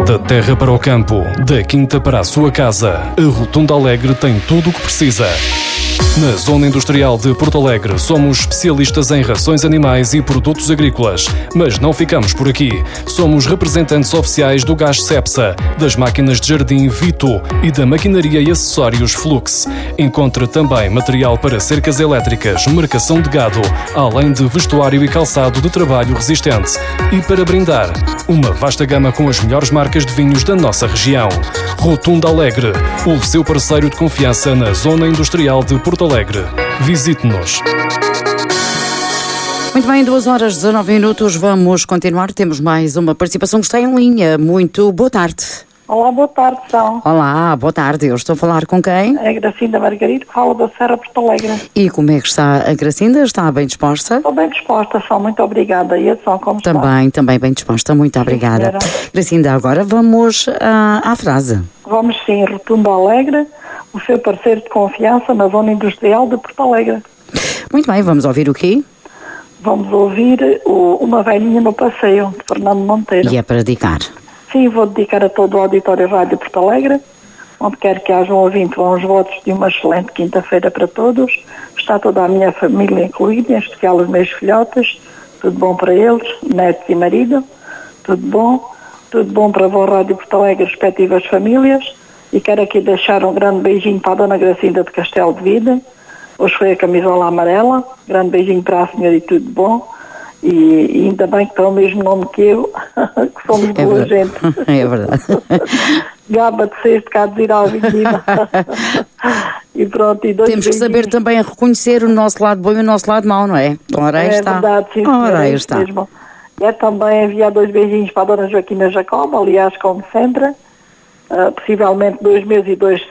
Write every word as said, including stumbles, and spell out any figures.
Da terra para o campo, da quinta para a sua casa, a Rotunda Alegre tem tudo o que precisa. Na Zona Industrial de Porto Alegre, somos especialistas em rações animais e produtos agrícolas. Mas não ficamos por aqui. Somos representantes oficiais do gás Cepsa, das máquinas de jardim Vito e da maquinaria e acessórios Flux. Encontre também material para cercas elétricas, marcação de gado, além de vestuário e calçado de trabalho resistente. E para brindar, uma vasta gama com as melhores marcas de vinhos da nossa região. Rotunda Alegre, o seu parceiro de confiança na Zona Industrial de Porto Alegre. Visite-nos. Muito bem, duas horas e dezanove minutos, vamos continuar. Temos mais uma participação que está em linha. Muito boa tarde. Olá, boa tarde, São. Olá, boa tarde. Eu estou a falar com quem? É a Gracinda Margarida, que fala da Serra Porto Alegre. E como é que está a Gracinda? Está bem disposta? Estou bem disposta, São. Muito obrigada. E a São, como está? Também, também bem disposta. Muito Sim, obrigada. senhora. Gracinda, agora vamos à, à frase. Vamos sim, Rotunda Alegre, o seu parceiro de confiança na Zona Industrial de Porto Alegre. Muito bem, vamos ouvir o quê? Vamos ouvir o Uma Velhinha no Passeio, de Fernando Monteiro. E é para dedicar. Sim, vou dedicar a todo o Auditório Rádio Porto Alegre, onde quer que haja um ouvinte, vão os votos de uma excelente quinta-feira para todos. Está toda a minha família incluída, em especial os meus filhotes. Tudo bom para eles, netos e marido. Tudo bom. Tudo bom para a Voz Rádio Porto Alegre, respectivas famílias. E quero aqui deixar um grande beijinho para a Dona Gracinda de Castelo de Vida. Hoje foi a camisola amarela. Grande beijinho para a senhora e tudo bom. E, e ainda bem que tem o mesmo nome que eu, que somos É boa verdade. gente. É verdade. Gaba de ser de cá de ir à avenida. E pronto, e dois Temos que saber beijinhos. também reconhecer o nosso lado bom e o nosso lado mau, não é? Ora, aí É está. verdade, sim, Ora, senhora, aí é isso está. mesmo. É também enviar dois beijinhos para a Dona Joaquina Jacob, aliás, como sempre, uh, possivelmente dois meses e dois